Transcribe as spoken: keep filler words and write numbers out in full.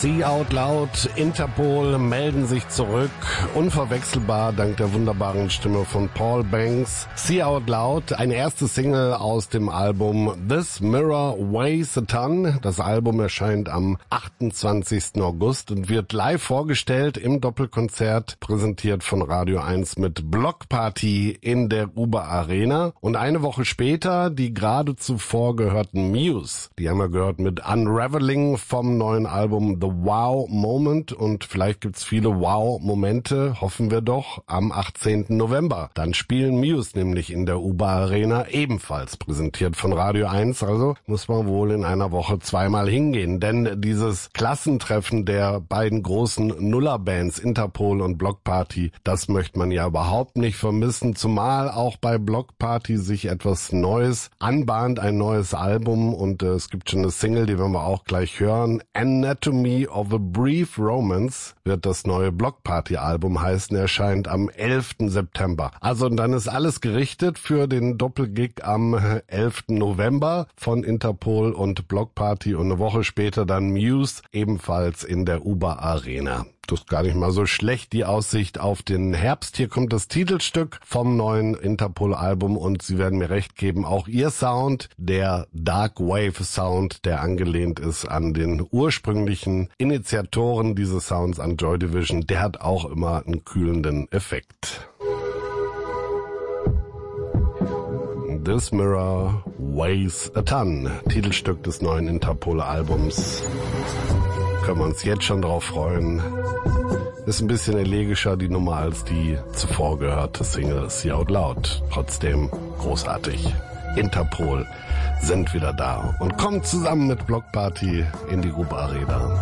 See Out Loud, Interpol melden sich zurück, unverwechselbar dank der wunderbaren Stimme von Paul Banks. See Out Loud, eine erste Single aus dem Album This Mirror Weighs a Ton. Das Album erscheint am achtundzwanzigsten August und wird live vorgestellt im Doppelkonzert, präsentiert von Radio eins mit Block Party in der Uber Arena. Und eine Woche später die gerade zuvor gehörten Muse. Die haben wir gehört mit Unraveling vom neuen Album The Wow Moment, und vielleicht gibt's viele Wow-Momente, hoffen wir doch, am achtzehnten November. Dann spielen Muse nämlich in der Uber Arena, ebenfalls präsentiert von Radio eins, also muss man wohl in einer Woche zweimal hingehen, denn dieses Klassentreffen der beiden großen Nullerbands Interpol und Block Party, das möchte man ja überhaupt nicht vermissen, zumal auch bei Block Party sich etwas Neues anbahnt, ein neues Album, und äh, es gibt schon eine Single, die werden wir auch gleich hören. Anatomy of a Brief Romance wird das neue Block Party Album heißen, erscheint am elften September. Also und dann ist alles gerichtet für den Doppelgig am elften November von Interpol und Block Party, und eine Woche später dann Muse, ebenfalls in der Uber Arena. Das ist gar nicht mal so schlecht, die Aussicht auf den Herbst. Hier kommt das Titelstück vom neuen Interpol-Album, und Sie werden mir recht geben, auch Ihr Sound, der Dark Wave Sound, der angelehnt ist an den ursprünglichen Initiatoren dieses Sounds, an Joy Division, der hat auch immer einen kühlenden Effekt. This Mirror Weighs a Ton, Titelstück des neuen Interpol-Albums. Können wir uns jetzt schon drauf freuen. Ist ein bisschen elegischer die Nummer als die zuvor gehörte Single See Out Loud. Trotzdem großartig. Interpol sind wieder da und kommt zusammen mit Block Party in die Uber Arena.